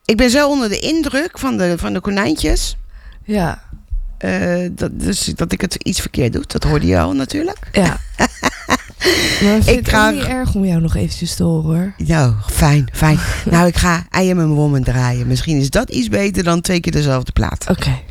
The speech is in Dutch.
Ik ben zo onder de indruk van de konijntjes. Ja. Dus dat ik het iets verkeerd doe. Dat hoorde je al natuurlijk. Ja. Maar ik vind het niet erg om jou nog eventjes te horen, hoor. Nou, fijn. Nou, ik ga I Am a Woman draaien. Misschien is dat iets beter dan 2 keer dezelfde plaat. Oké.